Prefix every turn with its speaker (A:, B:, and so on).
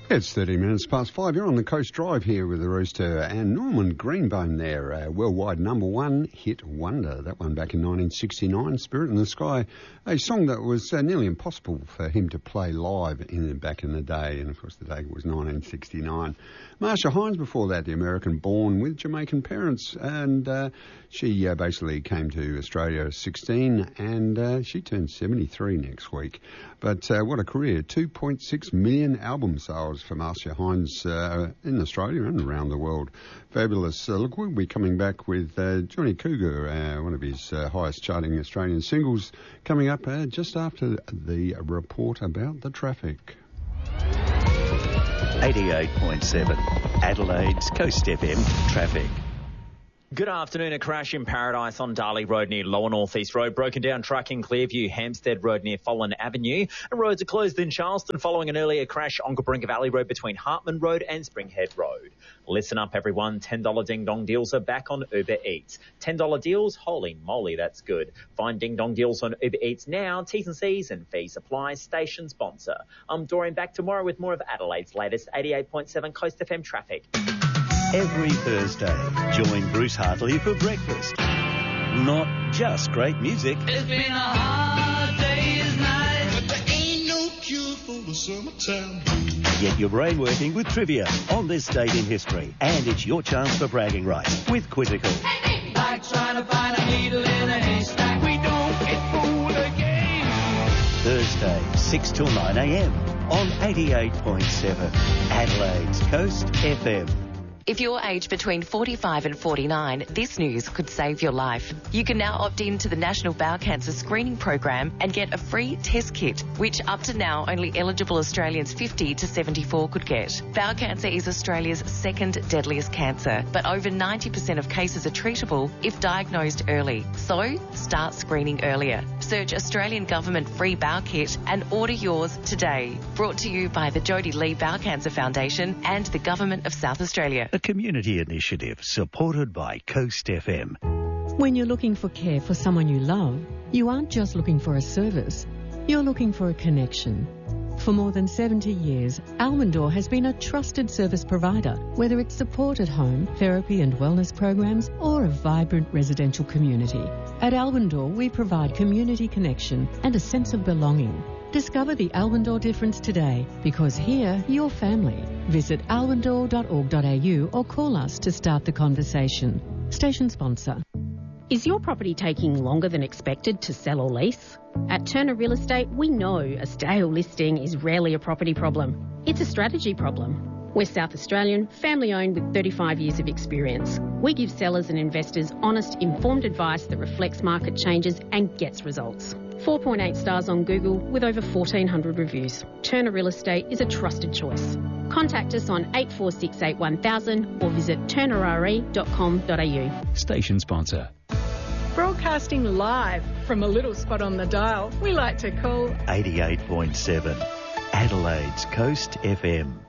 A: It's 30 minutes past 5. You're on the Coast Drive here with the Rooster and Norman Greenbone there, worldwide #1 hit wonder. That one back in 1969, Spirit in the Sky, a song that was nearly impossible for him to play live back in the day, and of course the day was 1969. Marcia Hines before that, the American born with Jamaican parents, and she basically came to Australia at 16 and she turned 73 next week. But what a career, 2.6 million album sales for Marcia Hines in Australia and around the world. Fabulous. Look, we'll be coming back with Johnny Cougar, one of his highest charting Australian singles, coming up just after the report about the traffic.
B: 88.7 Adelaide's Coast FM traffic.
C: Good afternoon. A crash in Paradise on Darley Road near Lower North East Road. Broken down truck in Clearview, Hampstead Road near Follen Avenue. And roads are closed in Charleston following an earlier crash on Cabringa Valley Road between Hartman Road and Springhead Road. Listen up, everyone. $10 Ding Dong deals are back on Uber Eats. $10 deals? Holy moly, that's good. Find Ding Dong deals on Uber Eats now. T's and C's and fees apply. Station sponsor. I'm Dorian, back tomorrow with more of Adelaide's latest 88.7 Coast FM traffic.
B: Every Thursday, join Bruce Hartley for breakfast. Not just great music.
D: It's been a hard day's night, but there ain't no cure for the summertime.
B: Get your brain working with trivia on this date in history. And it's your chance for bragging rights with Quizzical.
D: Hey, like trying to find a needle in a haystack. We don't get fooled again.
B: Thursday, 6 till 9 a.m. on 88.7 Adelaide's Coast FM.
E: If you're aged between 45 and 49, this news could save your life. You can now opt in to the National Bowel Cancer Screening Program and get a free test kit, which up to now only eligible Australians 50 to 74 could get. Bowel cancer is Australia's second deadliest cancer, but over 90% of cases are treatable if diagnosed early. So, start screening earlier. Search Australian Government Free Bowel Kit and order yours today. Brought to you by the Jodie Lee Bowel Cancer Foundation and the Government of South Australia.
B: A community initiative supported by Coast FM.
F: When you're looking for care for someone you love, you aren't just looking for a service, you're looking for a connection. For more than 70 years, Almondor has been a trusted service provider, whether it's support at home, therapy and wellness programs, or a vibrant residential community. At Almondor, we provide community connection and a sense of belonging. Discover the Almondor difference today, because here, you're family. Visit almondor.org.au or call us to start the conversation. Station sponsor.
G: Is your property taking longer than expected to sell or lease? At Turner Real Estate, we know a stale listing is rarely a property problem. It's a strategy problem. We're South Australian, family-owned with 35 years of experience. We give sellers and investors honest, informed advice that reflects market changes and gets results. 4.8 stars on Google with over 1,400 reviews. Turner Real Estate is a trusted choice. Contact us on 8468 1000 or visit turnerre.com.au.
B: Station sponsor.
H: Broadcasting live from a little spot on the dial we like to call
B: 88.7 Adelaide's Coast FM.